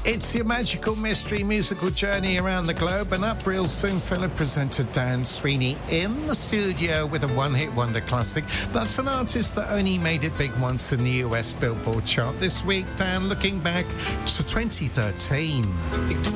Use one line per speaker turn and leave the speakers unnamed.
It's your magical mystery musical journey around the globe, and up real soon, fellow presenter Dan Sweeney in the studio with a one-hit wonder classic. That's an artist that only made it big once in the US Billboard chart. This week, Dan, looking back to 2013.